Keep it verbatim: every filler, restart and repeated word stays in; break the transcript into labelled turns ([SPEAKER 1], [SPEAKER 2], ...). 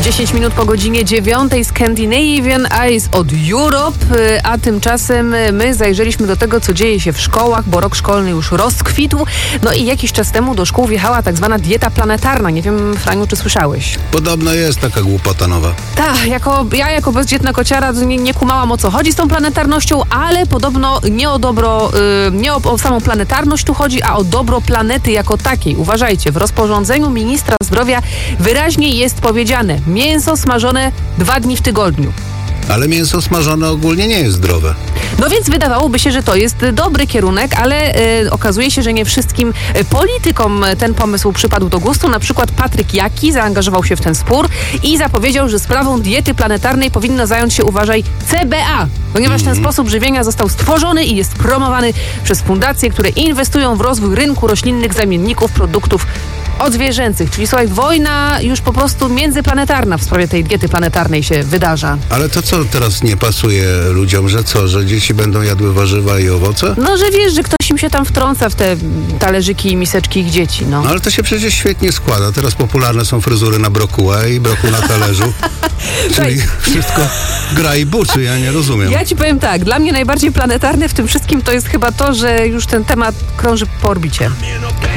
[SPEAKER 1] dziesięć minut po godzinie dziewiątej Scandinavian Eyes od Europe, a tymczasem my zajrzeliśmy do tego, co dzieje się w szkołach, bo rok szkolny już rozkwitł. No i jakiś czas temu do szkół wjechała tak zwana dieta planetarna. Nie wiem, Franiu, czy słyszałeś?
[SPEAKER 2] Podobno jest taka głupota nowa.
[SPEAKER 1] Tak, jako, ja jako bezdzietna kociara nie, nie kumałam, o co chodzi z tą planetarnością, ale podobno nie o dobro, yy, nie o, o samą planetarność tu chodzi, a o dobro planety jako takiej. Uważajcie, w rozporządzeniu ministra zdrowia wyraźnie jest powiedziane: mięso smażone dwa dni w tygodniu.
[SPEAKER 2] Ale mięso smażone ogólnie nie jest zdrowe.
[SPEAKER 1] No więc wydawałoby się, że to jest dobry kierunek, ale e, okazuje się, że nie wszystkim politykom ten pomysł przypadł do gustu. Na przykład Patryk Jaki zaangażował się w ten spór i zapowiedział, że sprawą diety planetarnej powinno zająć się, uważaj, C B A, ponieważ mm-hmm. ten sposób żywienia został stworzony i jest promowany przez fundacje, które inwestują w rozwój rynku roślinnych zamienników produktów odzwierzęcych. Czyli słuchaj, wojna już po prostu międzyplanetarna w sprawie tej diety planetarnej się wydarza.
[SPEAKER 2] Ale to co teraz nie pasuje ludziom, że co, że dzieci będą jadły warzywa i owoce?
[SPEAKER 1] No, że wiesz, że ktoś im się tam wtrąca w te talerzyki i miseczki ich dzieci, no.
[SPEAKER 2] No ale to się przecież świetnie składa. Teraz popularne są fryzury na brokułę i brokuł na talerzu. Czyli wszystko gra i buczy, ja nie rozumiem.
[SPEAKER 1] Ja ci powiem tak, dla mnie najbardziej planetarne w tym wszystkim to jest chyba to, że już ten temat krąży po orbicie.